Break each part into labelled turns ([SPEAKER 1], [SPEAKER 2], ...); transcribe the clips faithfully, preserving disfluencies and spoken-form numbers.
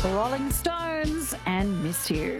[SPEAKER 1] The Rolling Stones and Miss You.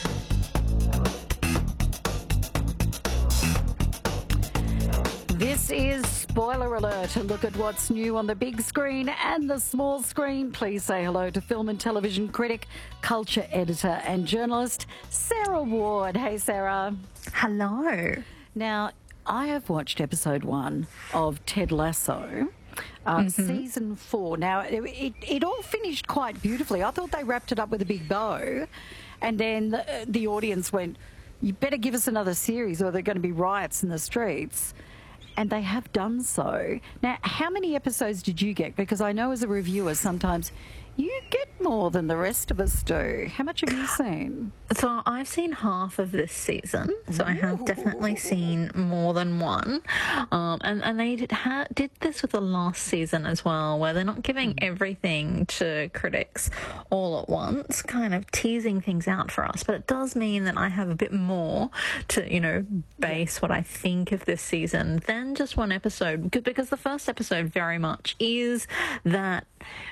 [SPEAKER 1] This is Spoiler Alert, a look at what's new on the big screen and the small screen. Please say hello to film and television critic, culture editor and journalist, Sarah Ward. Hey, Sarah.
[SPEAKER 2] Hello.
[SPEAKER 1] Now, I have watched episode one of Ted Lasso, uh, mm-hmm. season four. Now, it, it, it all finished quite beautifully. I thought they wrapped it up with a big bow, and then the, the audience went, you better give us another series or there are going to be riots in the streets. And they have done so. Now, how many episodes did you get? Because I know as a reviewer, sometimes you get more than the rest of us do. How much have you seen?
[SPEAKER 2] So I've seen half of this season, so I have definitely seen more than one. Um, and, and they did, ha- did this with the last season as well, where they're not giving everything to critics all at once, kind of teasing things out for us. But it does mean that I have a bit more to, you know, base what I think of this season than just one episode. Because the first episode very much is that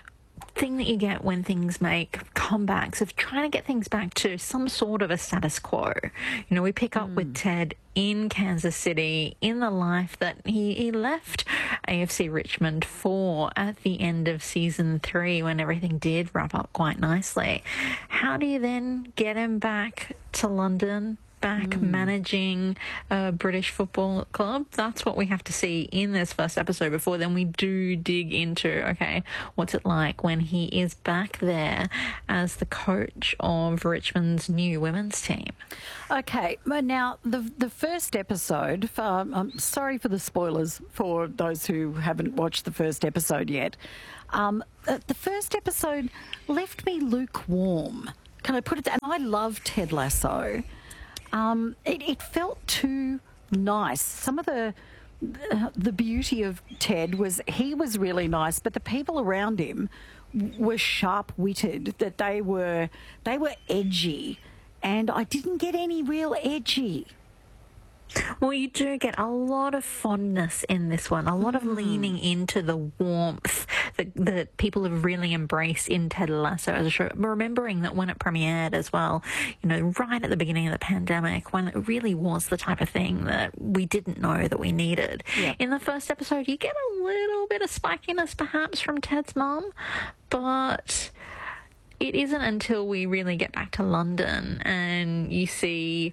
[SPEAKER 2] thing that you get when things make comebacks of trying to get things back to some sort of a status quo. You know, we pick up mm. with Ted in Kansas City in the life that he, he left A F C Richmond for at the end of season three when everything did wrap up quite nicely. How do you then get him back to London? Back mm. managing a British football club? That's what we have to see in this first episode before then we do dig into, okay, what's it like when he is back there as the coach of Richmond's new women's team?
[SPEAKER 1] Okay, but now the the first episode, um, I'm sorry for the spoilers for those who haven't watched the first episode yet. Um, the first episode left me lukewarm. Can I put it down? I love Ted Lasso. Um, it, it felt too nice. Some of the the beauty of Ted was he was really nice, but the people around him were sharp-witted. That they were they were edgy, and I didn't get any real edgy.
[SPEAKER 2] Well, you do get a lot of fondness in this one, a lot of leaning into the warmth that, that people have really embraced in Ted Lasso as a show. Remembering that when it premiered as well, you know, right at the beginning of the pandemic, when it really was the type of thing that we didn't know that we needed. Yeah. In the first episode, you get a little bit of spikiness perhaps from Ted's mum, but it isn't until we really get back to London and you see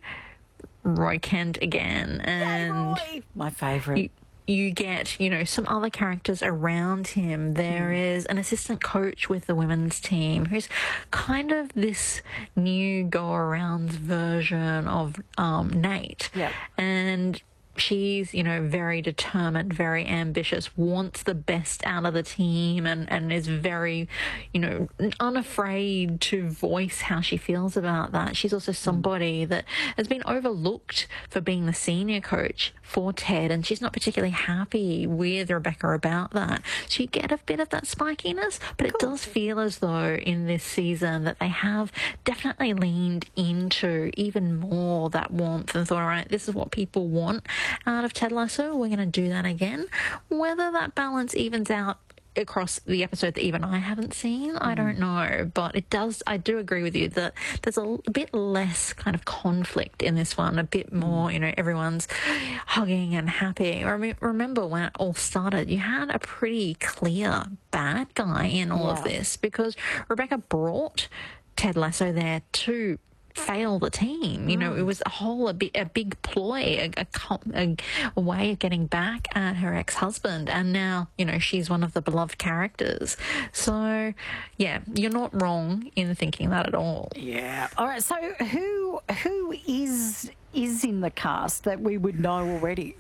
[SPEAKER 2] Roy Kent again, and
[SPEAKER 1] Yay, Roy. My favourite.
[SPEAKER 2] You, you get, you know, some other characters around him. There mm. is an assistant coach with the women's team who's kind of this new go-around version of um, Nate.
[SPEAKER 1] Yeah.
[SPEAKER 2] And she's, you know, very determined, very ambitious, wants the best out of the team and, and is very, you know, unafraid to voice how she feels about that. She's also somebody that has been overlooked for being the senior coach for Ted, and she's not particularly happy with Rebecca about that. So you get a bit of that spikiness, but it does feel as though in this season that they have definitely leaned into even more that warmth and thought, all right, this is what people want out of Ted Lasso. We're going to do that again. Whether that balance evens out across the episode that even I haven't seen, mm. I don't know. But it does, I do agree with you that there's a bit less kind of conflict in this one, a bit more, you know, everyone's hugging and happy. I mean, remember when it all started, you had a pretty clear bad guy in all yeah. of this because Rebecca brought Ted Lasso there to fail the team. You know, it was a whole a, bit, a big ploy, a, a, a way of getting back at her ex-husband, and now, you know, she's one of the beloved characters. So, yeah, you're not wrong in thinking that at all.
[SPEAKER 1] Yeah. All right. So, who who is is in the cast that we would know already?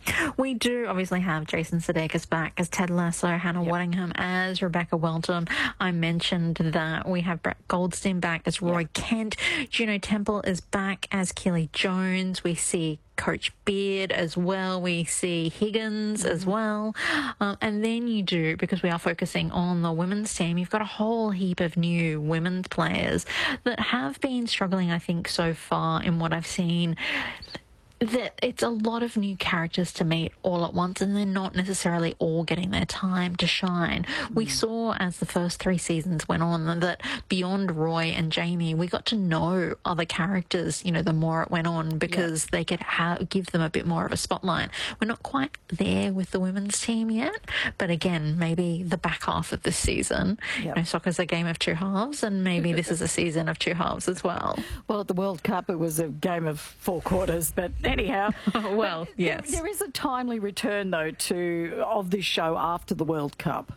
[SPEAKER 2] We do obviously have Jason Sudeikis back as Ted Lasso, Hannah yep. Waddingham as Rebecca Welton. I mentioned that we have Brett Goldstein back as Roy yep. Kent. Juno Temple is back as Kelly Jones. We see Coach Beard as well. We see Higgins mm-hmm. as well. Um, and then you do, because we are focusing on the women's team, you've got a whole heap of new women's players that have been struggling, I think, so far in what I've seen. that it's a lot of new characters to meet all at once, and they're not necessarily all getting their time to shine. Mm. We saw as the first three seasons went on that beyond Roy and Jamie, we got to know other characters, you know, the more it went on, because yeah. they could ha- give them a bit more of a spotlight. We're not quite there with the women's team yet, but again, maybe the back half of this season. Yep. You know, soccer's a game of two halves, and maybe this is a season of two halves as well.
[SPEAKER 1] Well, at the World Cup, it was a game of four quarters, but anyhow.
[SPEAKER 2] Well, yes.
[SPEAKER 1] There, there is a timely return, though, to of this show after the World Cup.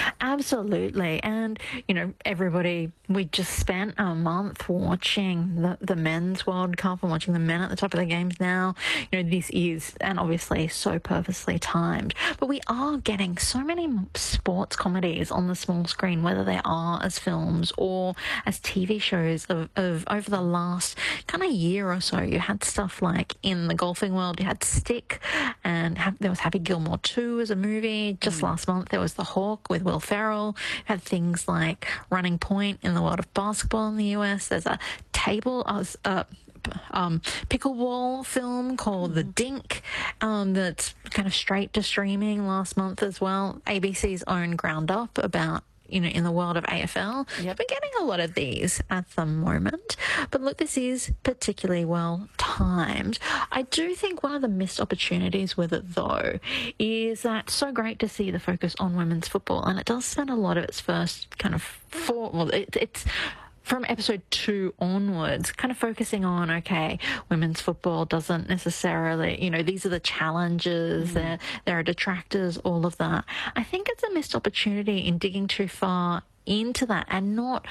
[SPEAKER 2] Absolutely. And, you know, everybody, we just spent a month watching the, the men's World Cup and watching the men at the top of the games now. You know, this is, and obviously so purposely timed, but we are getting so many sports comedies on the small screen, whether they are as films or as T V shows of, of over the last kind of year or so. You had stuff like in the golfing world, you had Stick, and ha- there was Happy Gilmore two as a movie. Just mm. last month, there was The Hawk with Will Ferrell. Had things like Running Point in the world of basketball in the U S. There's a table, uh, um, pickleball film called The Dink um, that's kind of straight to streaming last month as well. A B C's own Ground Up about, you know, in the world of A F L. Yep. We're getting a lot of these at the moment. But look, this is particularly well timed. I do think one of the missed opportunities with it, though, is that it's so great to see the focus on women's football, and it does spend a lot of its first kind of four, well, it, it's from episode two onwards, kind of focusing on, okay, women's football doesn't necessarily, you know, these are the challenges, mm. there, there are detractors, all of that. I think it's a missed opportunity in digging too far into that and not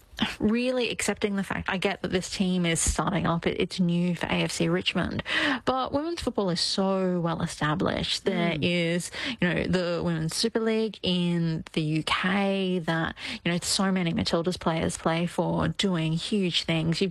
[SPEAKER 2] really accepting the fact. I get that this team is starting up. It, it's new for A F C Richmond, but women's football is so well established. There mm. is, you know, the Women's Super League in the U K that, you know, so many Matildas players play for, doing huge things. You've